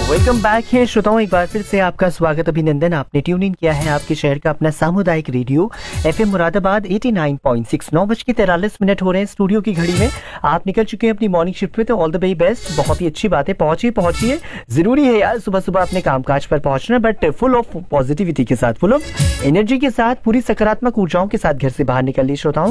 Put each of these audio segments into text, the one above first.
Welcome back है श्रोताओं, एक बार फिर से आपका स्वागत, अभिनंदन। आपने ट्यून इन किया है आपके शहर का अपना सामुदायिक रेडियो एफएम मुरादाबाद 89.6। 9:43 हो रहे हैं स्टूडियो की घड़ी में। आप निकल चुके हैं अपनी मॉर्निंग शिफ्ट में, तो ऑल द वेरी बेस्ट। बहुत ही अच्छी बात है, पहुंचिए। जरूरी है यार सुबह सुबह अपने कामकाज पर पहुंचना, बट फुल ऑफ पॉजिटिविटी के साथ, फुल ऑफ एनर्जी के साथ, पूरी सकारात्मक ऊर्जाओं के साथ घर से बाहर निकलिए श्रोताओं।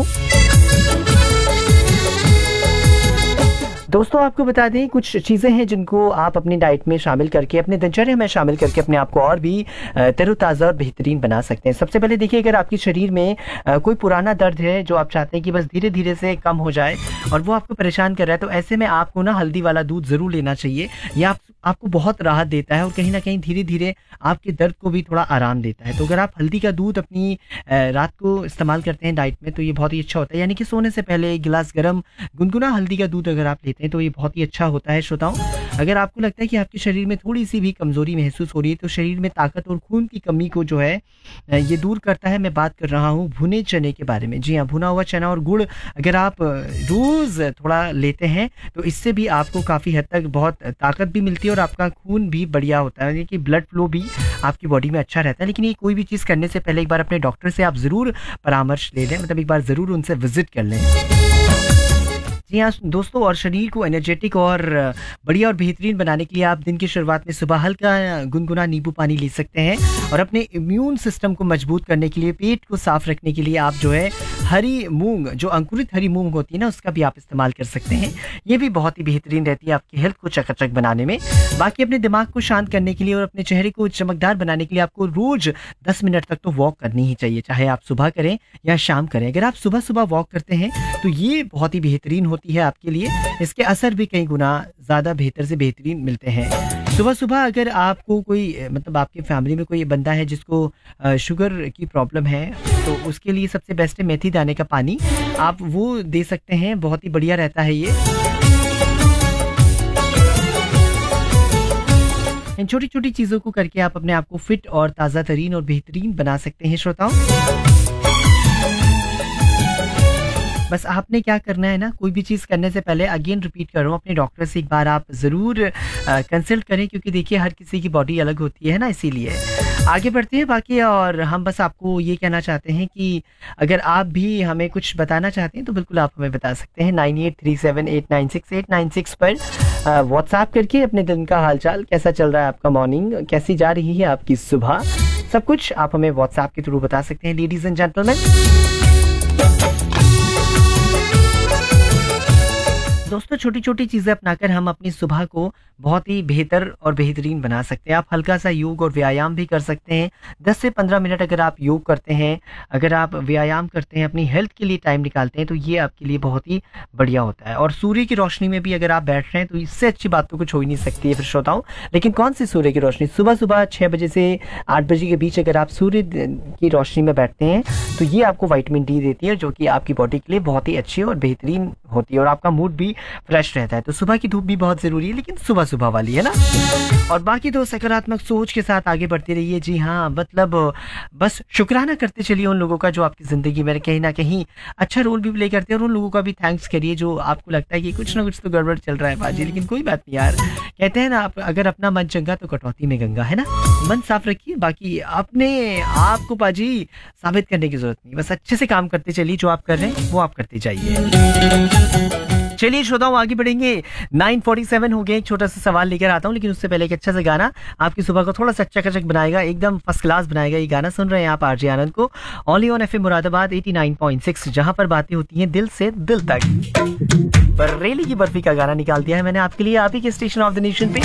दोस्तों, आपको बता दें कुछ चीज़ें हैं जिनको आप अपनी डाइट में शामिल करके, अपने दिनचर्या में शामिल करके अपने आप को और भी तरोताज़ा और बेहतरीन बना सकते हैं। सबसे पहले देखिए, अगर आपके शरीर में कोई पुराना दर्द है जो आप चाहते हैं कि बस धीरे धीरे से कम हो जाए और वो आपको परेशान कर रहा है, तो ऐसे में आपको ना हल्दी वाला दूध ज़रूर लेना चाहिए। यह आपको बहुत राहत देता है और कहीं ना कहीं धीरे धीरे आपके दर्द को भी थोड़ा आराम देता है। तो अगर आप हल्दी का दूध अपनी रात को इस्तेमाल करते हैं डाइट में, तो ये बहुत ही अच्छा होता है। यानी कि सोने से पहले एक गिलास गर्म गुनगुना हल्दी का दूध अगर आप लेते हैं तो ये बहुत ही अच्छा होता है श्रोताओं। अगर आपको लगता है कि आपके शरीर में थोड़ी सी भी कमजोरी महसूस हो रही है, तो शरीर में ताकत और खून की कमी को जो है ये दूर करता है। मैं बात कर रहा हूँ भुने चने के बारे में। जी हाँ, भुना हुआ चना और गुड़ अगर आप रोज थोड़ा लेते हैं तो इससे भी आपको काफ़ी हद तक बहुत ताकत भी मिलती है और आपका खून भी बढ़िया होता है, यानी कि ब्लड फ्लो भी आपकी बॉडी में अच्छा रहता है। लेकिन ये कोई भी चीज़ करने से पहले एक बार अपने डॉक्टर से आप ज़रूर परामर्श ले लें, मतलब एक बार ज़रूर उनसे विजिट कर लें। जी हाँ दोस्तों, और शरीर को एनर्जेटिक और बढ़िया और बेहतरीन बनाने के लिए आप दिन की शुरुआत में सुबह हल्का गुनगुना नींबू पानी ले सकते हैं। और अपने इम्यून सिस्टम को मजबूत करने के लिए, पेट को साफ रखने के लिए आप जो है हरी मूंग, जो अंकुरित हरी मूंग होती है ना, उसका भी आप इस्तेमाल कर सकते हैं। ये भी बहुत ही बेहतरीन रहती है आपकी हेल्थ को चकाचक बनाने में। बाकी अपने दिमाग को शांत करने के लिए और अपने चेहरे को चमकदार बनाने के लिए आपको रोज 10 मिनट तक तो वॉक करनी ही चाहिए, चाहे आप सुबह करें या शाम करें। अगर आप सुबह सुबह वॉक करते हैं तो ये बहुत ही बेहतरीन होती है आपके लिए। इसके असर भी कई गुना ज़्यादा बेहतर से बेहतरीन मिलते हैं। सुबह सुबह अगर आपको कोई, मतलब आपकी फैमिली में कोई बंदा है जिसको शुगर की प्रॉब्लम है, तो उसके लिए सबसे बेस्ट है मेथी दाने का पानी, आप वो दे सकते हैं। बहुत ही बढ़िया रहता है ये। इन छोटी छोटी चीज़ों को करके आप अपने आप को फिट और ताज़ा तरीन और बेहतरीन बना सकते हैं श्रोताओं। बस आपने क्या करना है ना, कोई भी चीज़ करने से पहले, अगेन रिपीट कर रहा हूँ, अपने डॉक्टर से एक बार आप ज़रूर कंसल्ट करें, क्योंकि देखिए हर किसी की बॉडी अलग होती है ना, इसीलिए आगे बढ़ते हैं। बाकी और हम बस आपको ये कहना चाहते हैं कि अगर आप भी हमें कुछ बताना चाहते हैं तो बिल्कुल आप हमें बता सकते हैं 9837896896 पर व्हाट्सएप करके अपने दिन का हालचाल, कैसा चल रहा है आपका मॉर्निंग, कैसी जा रही है आपकी सुबह, सब कुछ आप हमें व्हाट्सएप के थ्रू बता सकते हैं लेडीज एंड जेंटलमैन। दोस्तों, छोटी छोटी चीज़ें अपनाकर हम अपनी सुबह को बहुत ही बेहतर और बेहतरीन बना सकते हैं। आप हल्का सा योग और व्यायाम भी कर सकते हैं। 10 से 15 मिनट अगर आप योग करते हैं, अगर आप व्यायाम करते हैं, अपनी हेल्थ के लिए टाइम निकालते हैं, तो ये आपके लिए बहुत ही बढ़िया होता है। और सूर्य की रोशनी में भी अगर आप बैठ रहे हैं तो इससे अच्छी बात तो कुछ हो ही नहीं सकती है फिर श्रोताओं। लेकिन कौन सी सूर्य की रोशनी? सुबह सुबह 6 बजे से 8 बजे के बीच अगर आप सूर्य की रोशनी में बैठते हैं तो ये आपको विटामिन डी देती है, जो कि आपकी बॉडी के लिए बहुत ही अच्छी और बेहतरीन होती है और आपका मूड भी फ्रेश रहता है। तो सुबह की धूप भी बहुत ज़रूरी है, लेकिन सुबह सुबह वाली, है ना। और बाकी तो सकारात्मक सोच के साथ आगे बढ़ते रहिए। जी हाँ, मतलब बस शुक्राना करते चलिए उन लोगों का जो आपकी ज़िंदगी में कहीं ना कहीं अच्छा रोल भी प्ले करते हैं, और उन लोगों का भी थैंक्स करिए जो आपको लगता है कि कुछ ना कुछ तो गड़बड़ चल रहा है बाजी, लेकिन कोई बात नहीं यार। कहते हैं ना, आप अगर अपना मन चंगा तो कटौती में गंगा, है ना। मन साफ रखिए, बाकी अपने आप को बाजी साबित करने की जरूरत नहीं, बस अच्छे से काम करते चलिए। जो आप कर रहे हैं वो आप करते जाइए। चलिए श्रोताओं, आगे बढ़ेंगे। 9:47 हो गए। एक छोटा सा सवाल लेकर आता हूँ, लेकिन उससे पहले एक अच्छा सा गाना आपकी सुबह को थोड़ा सा चकाचक बनाएगा, एकदम फर्स्ट क्लास बनाएगा। ये गाना सुन रहे हैं आप आरजे आनंद को, ओनली ऑन एफएम मुरादाबाद 89.6, जहां पर बातें होती हैं दिल से दिल तक। बरेली की बर्फी का गाना निकाल दिया है मैंने आपके लिए, आप ही के स्टेशन ऑफ द नेशन पे